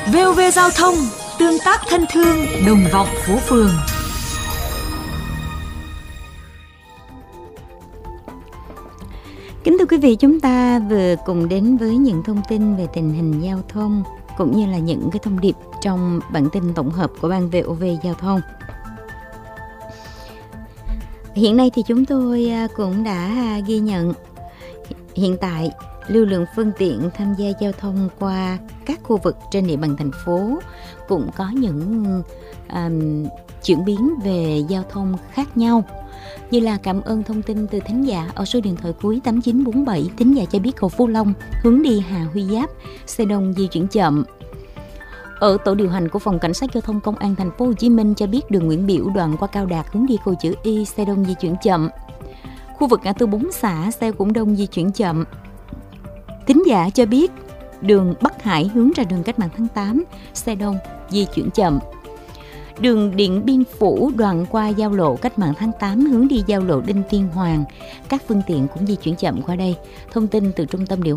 VOV Giao thông, tương tác thân thương, đồng vọng phố phường. Kính thưa quý vị, chúng ta vừa cùng đến với những thông tin về tình hình giao thông cũng như là những cái thông điệp trong bản tin tổng hợp của ban VOV Giao thông. Hiện nay thì chúng tôi cũng đã ghi nhận hiện tại lưu lượng phương tiện tham gia giao thông qua các khu vực trên địa bàn thành phố cũng có những chuyển biến về giao thông khác nhau. Như là cảm ơn thông tin từ thính giả ở số điện thoại cuối 8947, thính giả cho biết cầu Phú Long hướng đi Hà Huy Giáp, xe đông di chuyển chậm. Ở tổ điều hành của phòng cảnh sát giao thông công an thành phố Hồ Chí Minh cho biết đường Nguyễn Biểu đoạn qua Cao Đạt hướng đi cầu chữ Y, xe đông di chuyển chậm. Khu vực ngã tư 4 xã, xe cũng đông di chuyển chậm. Thính giả cho biết đường Bắc Hải hướng ra đường Cách mạng tháng 8, xe đông di chuyển chậm. Đường Điện Biên Phủ đoạn qua giao lộ Cách mạng tháng 8 hướng đi giao lộ Đinh Tiên Hoàng, các phương tiện cũng di chuyển chậm qua đây. Thông tin từ Trung tâm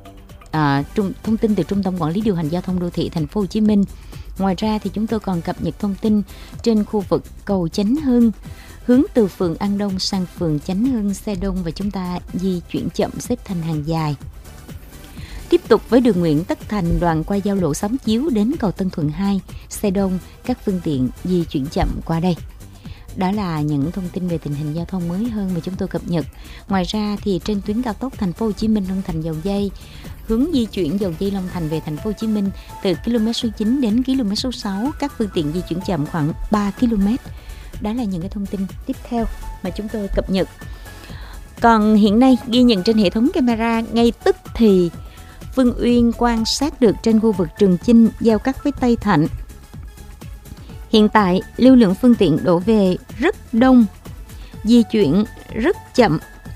Trung tâm Quản lý điều hành giao thông đô thị thành phố Hồ Chí Minh. Ngoài ra thì chúng tôi còn cập nhật thông tin trên khu vực cầu Chánh Hưng hướng từ phường An Đông sang phường Chánh Hưng, xe đông và chúng ta di chuyển chậm xếp thành hàng dài. Tiếp tục với đường Nguyễn Tất Thành đoạn qua giao lộ Xóm Chiếu đến cầu Tân Thuận 2, xe đông, các phương tiện di chuyển chậm qua đây. Đó là những thông tin về tình hình giao thông mới hơn mà chúng tôi cập nhật. Ngoài ra thì trên tuyến cao tốc thành phố Hồ Chí Minh Long Thành Dầu Giây, hướng di chuyển Dầu Giây Long Thành về thành phố Hồ Chí Minh từ km số 9 đến km số 6, các phương tiện di chuyển chậm khoảng 3 km. Đó là những cái thông tin tiếp theo mà chúng tôi cập nhật. Còn hiện nay ghi nhận trên hệ thống camera ngay tức thì Phương Uyên quan sát được trên khu vực Trường Chinh giao cắt với Tây Thạnh. Hiện tại lưu lượng phương tiện đổ về rất đông, di chuyển rất chậm.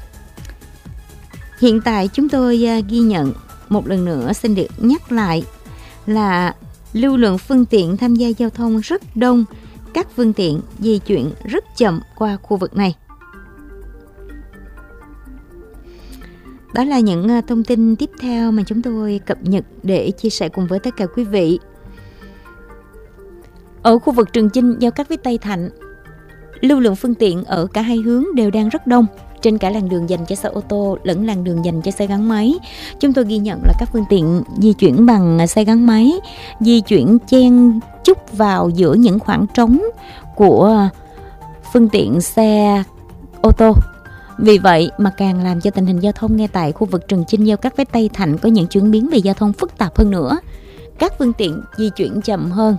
Hiện tại chúng tôi ghi nhận một lần nữa, xin được nhắc lại là lưu lượng phương tiện tham gia giao thông rất đông, các phương tiện di chuyển rất chậm qua khu vực này. Đó là những thông tin tiếp theo mà chúng tôi cập nhật để chia sẻ cùng với tất cả quý vị. Ở khu vực Trường Chinh giao cắt với Tây Thạnh, lưu lượng phương tiện ở cả hai hướng đều đang rất đông, trên cả làn đường dành cho xe ô tô lẫn làn đường dành cho xe gắn máy. Chúng tôi ghi nhận là các phương tiện di chuyển bằng xe gắn máy, di chuyển chen chúc vào giữa những khoảng trống của phương tiện xe ô tô. Vì vậy mà càng làm cho tình hình giao thông ngay tại khu vực Trường Chinh giao cắt với Tây Thạnh có những chuyển biến về giao thông phức tạp hơn nữa. Các phương tiện di chuyển chậm hơn.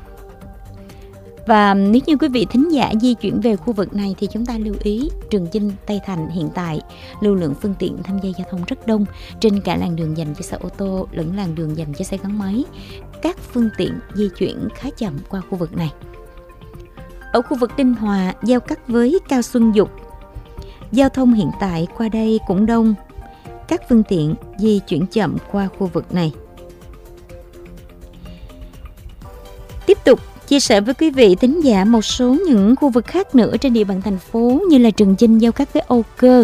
Và nếu như quý vị thính giả di chuyển về khu vực này thì chúng ta lưu ý Trường Chinh, Tây Thạnh hiện tại lưu lượng phương tiện tham gia giao thông rất đông trên cả làn đường dành cho xe ô tô lẫn làn đường dành cho xe gắn máy. Các phương tiện di chuyển khá chậm qua khu vực này. Ở khu vực Ninh Hòa giao cắt với Cao Xuân Dục, giao thông hiện tại qua đây cũng đông, các phương tiện di chuyển chậm qua khu vực này. Tiếp tục chia sẻ với quý vị thính giả một số những khu vực khác nữa trên địa bàn thành phố như là Trường Chinh giao cắt với Âu Cơ.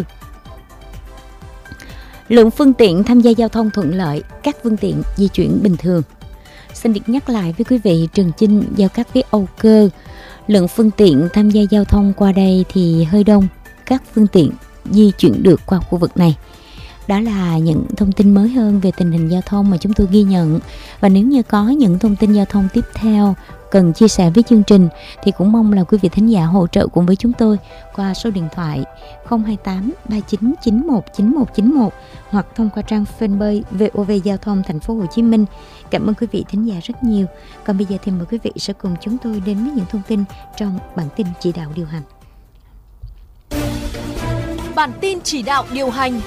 Lượng phương tiện tham gia giao thông thuận lợi, các phương tiện di chuyển bình thường. Xin được nhắc lại với quý vị, Trường Chinh giao cắt với Âu Cơ, lượng phương tiện tham gia giao thông qua đây thì hơi đông, các phương tiện di chuyển được qua khu vực này. Đó là những thông tin mới hơn về tình hình giao thông mà chúng tôi ghi nhận. Và nếu như có những thông tin giao thông tiếp theo cần chia sẻ với chương trình thì cũng mong là quý vị thính giả hỗ trợ cùng với chúng tôi qua số điện thoại 028 39 91 9191 hoặc thông qua trang fanpage VOV Giao thông thành phố Hồ Chí Minh. Cảm ơn quý vị thính giả rất nhiều. Còn bây giờ thì mời quý vị sẽ cùng chúng tôi đến với những thông tin trong bản tin chỉ đạo điều hành. Bản tin chỉ đạo điều hành.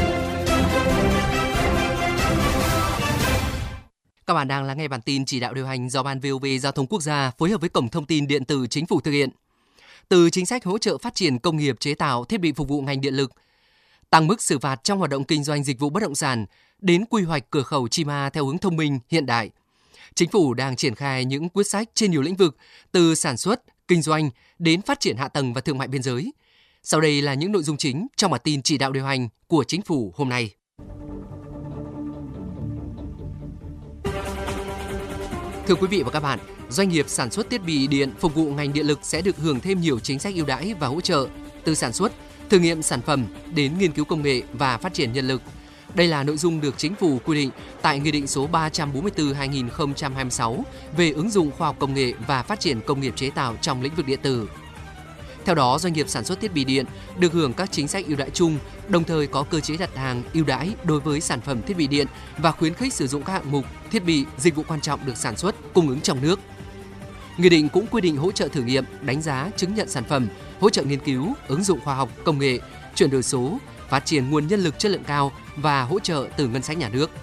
Các bạn đang lắng nghe bản tin chỉ đạo điều hành do Ban VOV Giao thông Quốc gia phối hợp với Cổng Thông tin Điện tử Chính phủ thực hiện. Từ chính sách hỗ trợ phát triển công nghiệp chế tạo thiết bị phục vụ ngành điện lực, tăng mức xử phạt trong hoạt động kinh doanh dịch vụ bất động sản, đến quy hoạch cửa khẩu Chi Ma theo hướng thông minh, hiện đại. Chính phủ đang triển khai những quyết sách trên nhiều lĩnh vực, từ sản xuất, kinh doanh đến phát triển hạ tầng và thương mại biên giới. Sau đây là những nội dung chính trong bản tin chỉ đạo điều hành của Chính phủ hôm nay. Thưa quý vị và các bạn, doanh nghiệp sản xuất thiết bị điện phục vụ ngành điện lực sẽ được hưởng thêm nhiều chính sách ưu đãi và hỗ trợ từ sản xuất, thử nghiệm sản phẩm đến nghiên cứu công nghệ và phát triển nhân lực. Đây là nội dung được Chính phủ quy định tại Nghị định số 344/2026 về ứng dụng khoa học công nghệ và phát triển công nghiệp chế tạo trong lĩnh vực điện tử. Theo đó, doanh nghiệp sản xuất thiết bị điện được hưởng các chính sách ưu đãi chung, đồng thời có cơ chế đặt hàng ưu đãi đối với sản phẩm thiết bị điện và khuyến khích sử dụng các hạng mục, thiết bị, dịch vụ quan trọng được sản xuất, cung ứng trong nước. Nghị định cũng quy định hỗ trợ thử nghiệm, đánh giá, chứng nhận sản phẩm, hỗ trợ nghiên cứu, ứng dụng khoa học, công nghệ, chuyển đổi số, phát triển nguồn nhân lực chất lượng cao và hỗ trợ từ ngân sách nhà nước.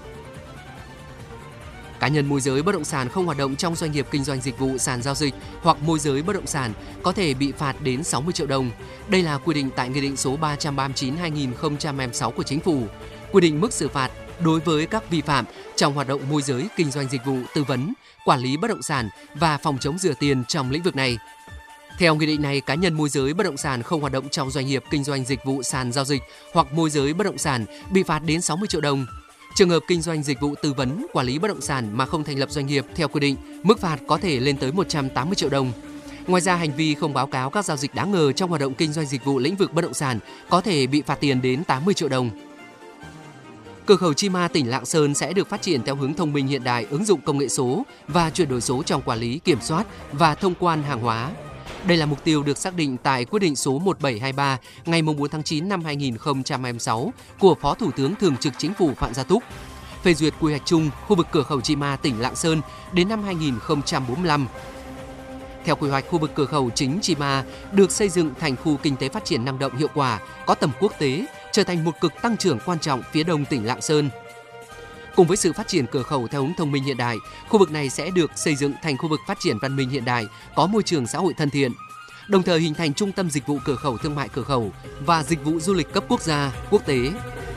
Cá nhân môi giới bất động sản không hoạt động trong doanh nghiệp kinh doanh dịch vụ sàn giao dịch hoặc môi giới bất động sản có thể bị phạt đến 60 triệu đồng. Đây là quy định tại Nghị định số 339/2026 của Chính phủ, quy định mức xử phạt đối với các vi phạm trong hoạt động môi giới kinh doanh dịch vụ tư vấn, quản lý bất động sản và phòng chống rửa tiền trong lĩnh vực này. Theo nghị định này, cá nhân môi giới bất động sản không hoạt động trong doanh nghiệp kinh doanh dịch vụ sàn giao dịch hoặc môi giới bất động sản bị phạt đến 60 triệu đồng. Trường hợp kinh doanh dịch vụ tư vấn, quản lý bất động sản mà không thành lập doanh nghiệp theo quy định, mức phạt có thể lên tới 180 triệu đồng. Ngoài ra, hành vi không báo cáo các giao dịch đáng ngờ trong hoạt động kinh doanh dịch vụ lĩnh vực bất động sản có thể bị phạt tiền đến 80 triệu đồng. Cửa khẩu Chi Ma, tỉnh Lạng Sơn sẽ được phát triển theo hướng thông minh hiện đại, ứng dụng công nghệ số và chuyển đổi số trong quản lý, kiểm soát và thông quan hàng hóa. Đây là mục tiêu được xác định tại quyết định số 1723 ngày 4 tháng 9 năm 2026 của Phó Thủ tướng Thường trực Chính phủ Phạm Gia Túc, phê duyệt quy hoạch chung khu vực cửa khẩu Chi Ma, tỉnh Lạng Sơn đến năm 2045. Theo quy hoạch, khu vực cửa khẩu chính Chi Ma được xây dựng thành khu kinh tế phát triển năng động, hiệu quả, có tầm quốc tế, trở thành một cực tăng trưởng quan trọng phía đông tỉnh Lạng Sơn. Cùng với sự phát triển cửa khẩu theo hướng thông minh hiện đại, khu vực này sẽ được xây dựng thành khu vực phát triển văn minh hiện đại, có môi trường xã hội thân thiện, đồng thời hình thành trung tâm dịch vụ cửa khẩu, thương mại cửa khẩu và dịch vụ du lịch cấp quốc gia, quốc tế.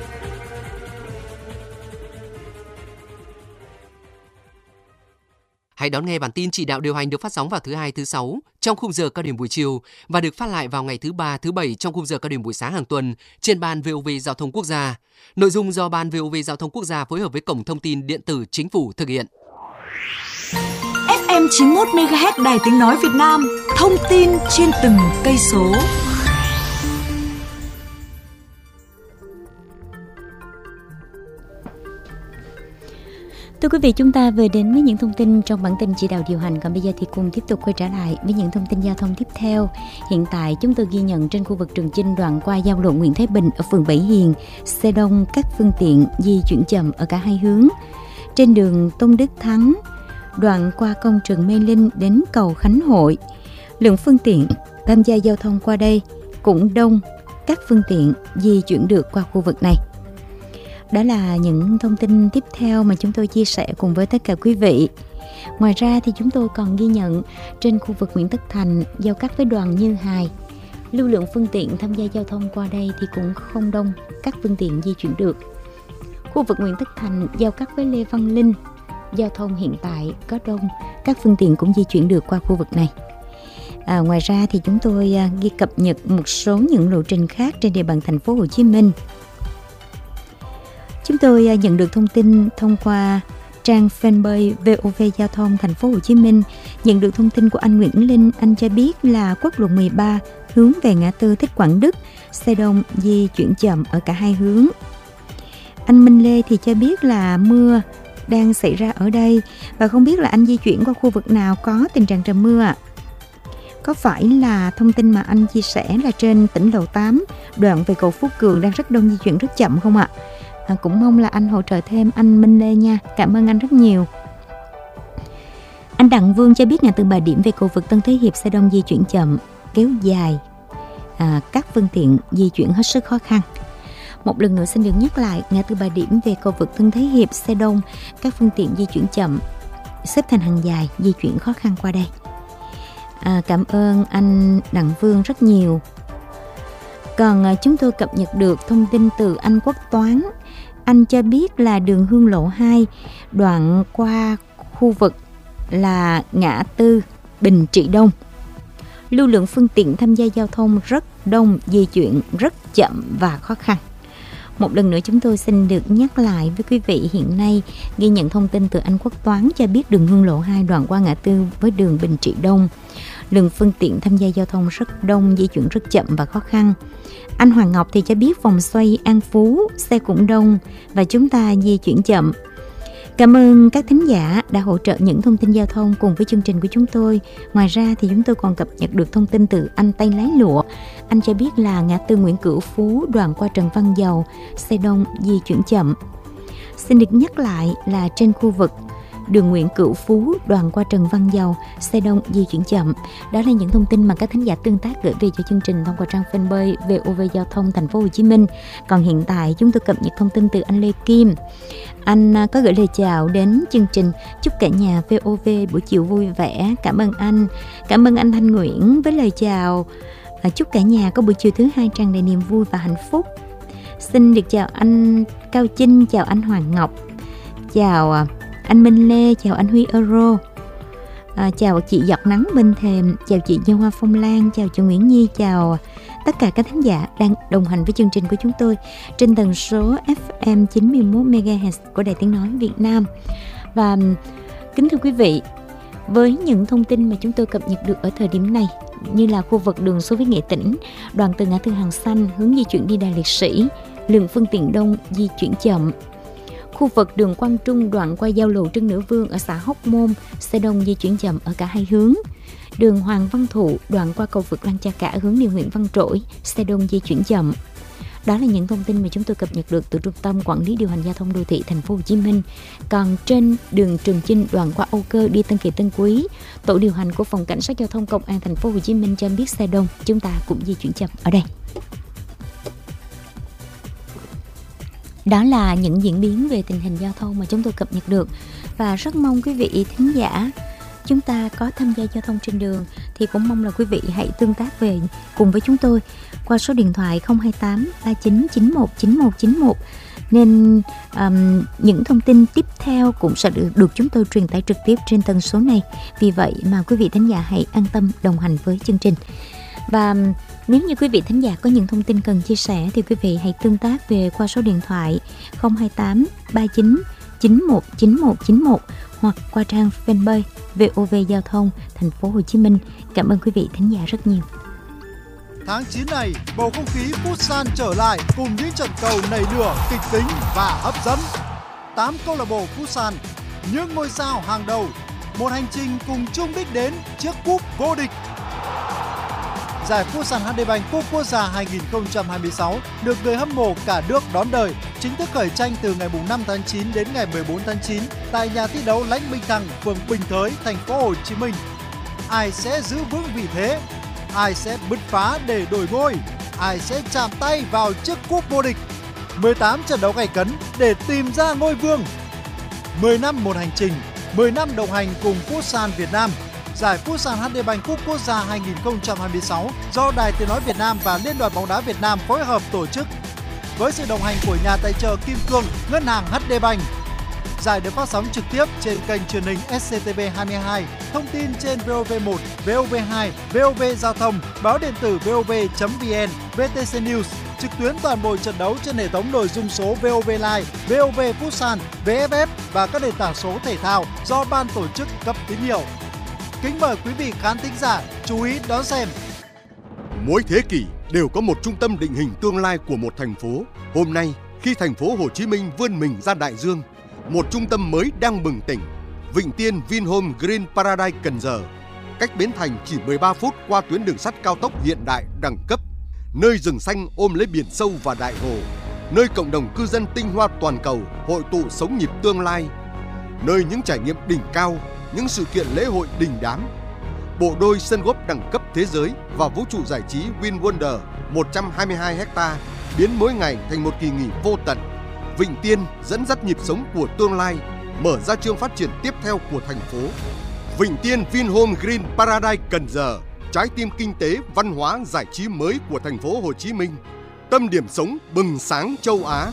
Hãy đón nghe bản tin chỉ đạo điều hành được phát sóng vào thứ Hai, thứ Sáu trong khung giờ cao điểm buổi chiều và được phát lại vào ngày thứ Ba, thứ Bảy trong khung giờ cao điểm buổi sáng hàng tuần trên Ban VOV Giao thông Quốc gia. Nội dung do Ban VOV Giao thông Quốc gia phối hợp với Cổng Thông tin Điện tử Chính phủ thực hiện. FM 91 MHz Đài Tiếng nói Việt Nam, thông tin trên từng cây số. Thưa quý vị, chúng ta vừa đến với những thông tin trong bản tin chỉ đạo điều hành. Còn bây giờ thì cùng tiếp tục quay trở lại với những thông tin giao thông tiếp theo. Hiện tại chúng tôi ghi nhận trên khu vực Trường Chinh đoạn qua giao lộ Nguyễn Thái Bình ở phường Bảy Hiền, xe đông, các phương tiện di chuyển chậm ở cả hai hướng. Trên đường Tôn Đức Thắng, đoạn qua công trường Mê Linh đến cầu Khánh Hội, lượng phương tiện tham gia giao thông qua đây cũng đông, các phương tiện di chuyển được qua khu vực này. Đó là những thông tin tiếp theo mà chúng tôi chia sẻ cùng với tất cả quý vị. Ngoài ra thì chúng tôi còn ghi nhận trên khu vực Nguyễn Tất Thành giao cắt với Đoàn Như Hài, lưu lượng phương tiện tham gia giao thông qua đây thì cũng không đông, các phương tiện di chuyển được. Khu vực Nguyễn Tất Thành giao cắt với Lê Văn Linh, giao thông hiện tại có đông, các phương tiện cũng di chuyển được qua khu vực này. Ngoài ra thì chúng tôi ghi cập nhật một số những lộ trình khác trên địa bàn thành phố Hồ Chí Minh. Chúng tôi nhận được thông tin thông qua trang fanpage VOV Giao thông thành phố Hồ Chí Minh. Nhận được thông tin của anh Nguyễn Linh, anh cho biết là quốc lộ 13 hướng về ngã tư Thích Quảng Đức, xe đông di chuyển chậm ở cả hai hướng. Anh Minh Lê thì cho biết là mưa đang xảy ra ở đây và không biết là anh di chuyển qua khu vực nào có tình trạng trời mưa ạ. Có phải là thông tin mà anh chia sẻ là trên tỉnh Lầu 8, đoạn về cầu Phú Cường đang rất đông, di chuyển rất chậm không ạ? Cũng mong là anh hỗ trợ thêm anh Minh Lê nha. Cảm ơn anh rất nhiều. Anh Đặng Vương cho biết ngã tư Bà Điểm về cầu vực Tân Thế Hiệp, xe đông di chuyển chậm, kéo dài, các phương tiện di chuyển hết sức khó khăn. Một lần nữa xin được nhắc lại, ngã tư Bà Điểm về cầu vực Tân Thế Hiệp, xe đông, các phương tiện di chuyển chậm, xếp thành hàng dài, di chuyển khó khăn qua đây. Cảm ơn anh Đặng Vương rất nhiều. Còn chúng tôi cập nhật được thông tin từ anh Quốc Toán. Anh cho biết là đường Hương Lộ 2 đoạn qua khu vực là ngã tư Bình Trị Đông, lưu lượng phương tiện tham gia giao thông rất đông, di chuyển rất chậm và khó khăn. Một lần nữa chúng tôi xin được nhắc lại với quý vị, hiện nay ghi nhận thông tin từ anh Quốc Toán cho biết đường Hương Lộ 2 đoạn qua ngã tư với đường Bình Trị Đông, lượng phương tiện tham gia giao thông rất đông, di chuyển rất chậm và khó khăn. Anh Hoàng Ngọc thì cho biết vòng xoay An Phú xe cũng đông và chúng ta di chuyển chậm. Cảm ơn các thính giả đã hỗ trợ những thông tin giao thông cùng với chương trình của chúng tôi. Ngoài ra thì chúng tôi còn cập nhật được thông tin từ anh Tay Lái Lụa. Anh cho biết là ngã tư Nguyễn Cửu Phú đoạn qua Trần Văn Dầu xe đông, di chuyển chậm. Xin được nhắc lại là trên khu vực đường Nguyễn Cửu Phú đoạn qua Trần Văn Dầu xe đông, di chuyển chậm. Đó là những thông tin mà các thính giả tương tác gửi về cho chương trình thông qua trang fanpage VOV Giao thông Thành phố Hồ Chí Minh. Còn hiện tại chúng tôi cập nhật thông tin từ anh Lê Kim. Anh có gửi lời chào đến chương trình, chúc cả nhà VOV buổi chiều vui vẻ. Cảm ơn anh. Cảm ơn anh Thanh Nguyễn với lời chào. Chúc cả nhà có buổi chiều thứ hai tràn đầy niềm vui và hạnh phúc. Xin được chào anh Cao Chinh, chào anh Hoàng Ngọc, chào anh Minh Lê, chào anh Huy Euro, chào chị Giọt Nắng bên thềm, chào chị Như Hoa Phong Lan, chào chị Nguyễn Nhi, chào tất cả các thính giả đang đồng hành với chương trình của chúng tôi trên tần số FM 91 MHz của Đài Tiếng Nói Việt Nam. Và kính thưa quý vị, với những thông tin mà chúng tôi cập nhật được ở thời điểm này, như là khu vực đường Xô Viết Nghệ Tĩnh, đoạn từ ngã tư Hàng Xanh hướng di chuyển đi Đài Liệt Sĩ, lượng phương tiện đông, di chuyển chậm. Khu vực đường Quang Trung đoạn qua giao lộ Trưng Nữ Vương ở xã Hóc Môn, xe đông di chuyển chậm ở cả hai hướng. Đường Hoàng Văn Thụ đoạn qua cầu vượt Lăng Cha Cả hướng đi huyện Văn Trỗi, xe đông di chuyển chậm. Đó là những thông tin mà chúng tôi cập nhật được từ Trung tâm Quản lý Điều hành Giao thông Đô thị Thành phố Hồ Chí Minh. Còn trên đường Trường Chinh đoạn qua Âu Cơ đi Tân Kỳ Tân Quý, tổ điều hành của Phòng Cảnh sát Giao thông Công an Thành phố Hồ Chí Minh cho biết xe đông, chúng ta cũng di chuyển chậm ở đây. Đó là những diễn biến về tình hình giao thông mà chúng tôi cập nhật được. Và rất mong quý vị thính giả chúng ta có tham gia giao thông trên đường thì cũng mong là quý vị hãy tương tác về cùng với chúng tôi qua số điện thoại 028 39 91 91 91. Nên những thông tin tiếp theo cũng sẽ được chúng tôi truyền tải trực tiếp trên tần số này. Vì vậy mà quý vị thính giả hãy an tâm đồng hành với chương trình. Và nếu như quý vị thính giả có những thông tin cần chia sẻ thì quý vị hãy tương tác về qua số điện thoại 028 39 91 91 91 hoặc qua trang fanpage VOV Giao thông Thành phố Hồ Chí Minh. Cảm ơn quý vị thính giả rất nhiều. Tháng 9 này, bầu không khí Futsal trở lại cùng những trận cầu nảy lửa, kịch tính và hấp dẫn. 8 câu lạc bộ Futsal, những ngôi sao hàng đầu, một hành trình cùng chung đích đến chiếc cúp vô địch. Giải Futsal HD Bank Cúp Quốc gia 2026 được người hâm mộ cả nước đón đợi, chính thức khởi tranh từ ngày 5 tháng 9 đến ngày 14 tháng 9 tại nhà thi đấu Lãnh Minh Thăng, phường Bình Thới, Thành phố Hồ Chí Minh. Ai sẽ giữ vững vị thế? Ai sẽ bứt phá để đổi ngôi? Ai sẽ chạm tay vào chiếc cúp vô địch? 18 trận đấu gay cấn để tìm ra ngôi vương. 10 năm một hành trình, 10 năm đồng hành cùng Futsal Việt Nam. Giải Futsal HD Bank Cúp Quốc gia 2026 do Đài Tiếng Nói Việt Nam và Liên đoàn bóng đá Việt Nam phối hợp tổ chức. Với sự đồng hành của nhà tài trợ Kim Cương, Ngân hàng HD Bank. Giải được phát sóng trực tiếp trên kênh truyền hình SCTV22, thông tin trên VOV1, VOV2, VOV Giao thông, báo điện tử VOV.vn, VTC News, trực tuyến toàn bộ trận đấu trên hệ thống nội dung số VOV Live, VOV Futsal, VFF và các nền tảng số thể thao do ban tổ chức cấp tín hiệu. Kính mời quý vị khán thính giả chú ý đón xem. Mỗi thế kỷ đều có một trung tâm định hình tương lai của một thành phố. Hôm nay, khi thành phố Hồ Chí Minh vươn mình ra đại dương, một trung tâm mới đang bừng tỉnh. Vịnh Tiên Vinhome Green Paradise Cần Giờ, cách Bến Thành chỉ 13 phút qua tuyến đường sắt cao tốc hiện đại đẳng cấp. Nơi rừng xanh ôm lấy biển sâu và đại hồ, nơi cộng đồng cư dân tinh hoa toàn cầu hội tụ sống nhịp tương lai, nơi những trải nghiệm đỉnh cao, những sự kiện lễ hội đình đám. Bộ đôi sân golf đẳng cấp thế giới và vũ trụ giải trí Win Wonder 122 ha biến mỗi ngày thành một kỳ nghỉ vô tận. Vịnh Tiên dẫn dắt nhịp sống của tương lai, mở ra chương phát triển tiếp theo của thành phố. Vịnh Tiên Vinhome Green Paradise Cần Giờ, trái tim kinh tế, văn hóa, giải trí mới của thành phố Hồ Chí Minh. Tâm điểm sống bừng sáng châu Á.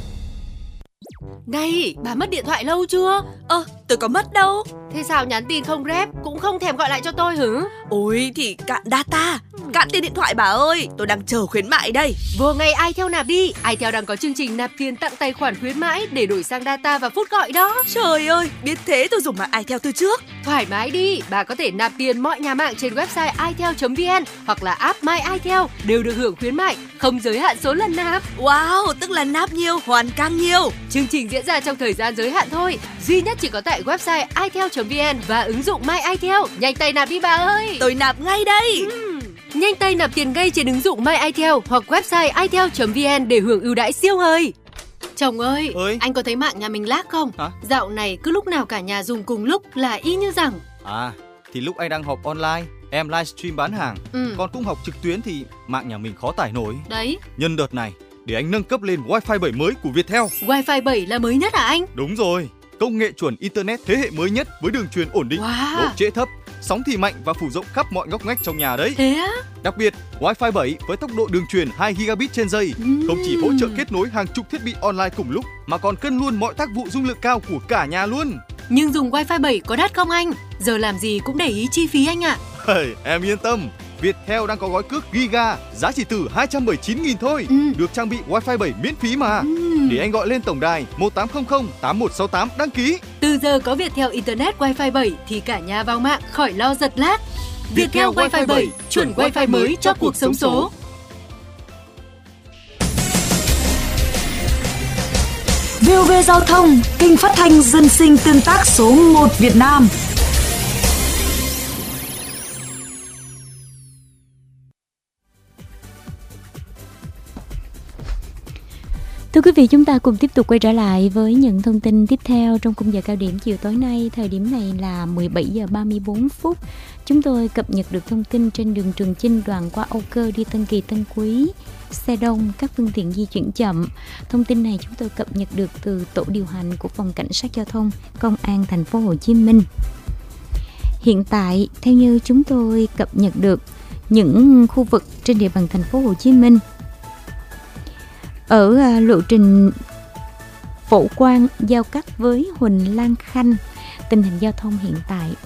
Này, bà mất điện thoại lâu chưa? Tôi có mất đâu. Thế sao nhắn tin không rep, cũng không thèm gọi lại cho tôi hử? Ôi thì cạn data. cạn tiền điện thoại bà ơi. Tôi đang chờ khuyến mại đây. Vô ngay iTel nạp đi. iTel đang có chương trình nạp tiền tặng tài khoản khuyến mãi để đổi sang data và phút gọi đó. Trời ơi, biết thế tôi dùng mạng iTel từ trước. Thoải mái đi, bà có thể nạp tiền mọi nhà mạng trên website itel.vn hoặc là app My iTel đều được hưởng khuyến mại, không giới hạn số lần nạp. Wow, tức là nạp nhiều hoàn càng nhiều. Chương trình diễn ra trong thời gian giới hạn thôi, duy nhất chỉ có tại website itel.vn và ứng dụng My iTel. Nhanh tay nạp đi bà ơi. Tôi nạp ngay đây. Nhanh tay nạp tiền ngay trên ứng dụng My iTel hoặc website itel.vn để hưởng ưu đãi siêu hời. Chồng ơi, anh có thấy mạng nhà mình lag không? Hả? Dạo này cứ lúc nào cả nhà dùng cùng lúc là y như rằng. Thì lúc anh đang họp online, em livestream bán hàng, còn cũng học trực tuyến thì mạng nhà mình khó tải nổi. Đấy. Nhân đợt này, để anh nâng cấp lên Wi-Fi 7 mới của Viettel. Wi-Fi 7 là mới nhất hả anh? Đúng rồi, công nghệ chuẩn Internet thế hệ mới nhất với đường truyền ổn định, độ trễ thấp, sóng thì mạnh và phủ rộng khắp mọi ngóc ngách trong nhà đấy. Thế á? Đặc biệt, Wi-Fi 7 với tốc độ đường truyền 2 gigabit trên giây không chỉ hỗ trợ kết nối hàng chục thiết bị online cùng lúc mà còn cân luôn mọi tác vụ dung lượng cao của cả nhà luôn. Nhưng dùng Wi-Fi 7 có đắt không anh? Giờ làm gì cũng để ý chi phí anh ạ. Em yên tâm, Viettel đang có gói cước Giga giá chỉ từ 279.000 thôi, được trang bị Wi-Fi 7 miễn phí mà. Để anh gọi lên tổng đài 1800 8168 đăng ký. Từ giờ có Viettel Internet Wi-Fi 7 thì cả nhà vào mạng khỏi lo giật lag. Viettel Wi-Fi 7, chuẩn Wi-Fi mới cho cuộc sống số. VOV Giao thông, kênh phát thanh dân sinh tương tác số 1 Việt Nam. Thưa quý vị, chúng ta cùng tiếp tục quay trở lại với những thông tin tiếp theo trong khung giờ cao điểm chiều tối nay. Thời điểm này là 17 giờ 34 phút. Chúng tôi cập nhật được thông tin trên đường Trường Chinh đoạn qua Âu Cơ đi Tân Kỳ Tân Quý. Xe đông, các phương tiện di chuyển chậm. Thông tin này chúng tôi cập nhật được từ tổ điều hành của Phòng Cảnh sát Giao thông Công an thành phố Hồ Chí Minh. Hiện tại, theo như chúng tôi cập nhật được những khu vực trên địa bàn thành phố Hồ Chí Minh, ở lộ trình Phổ Quang giao cắt với Huỳnh Lan Khanh, tình hình giao thông hiện tại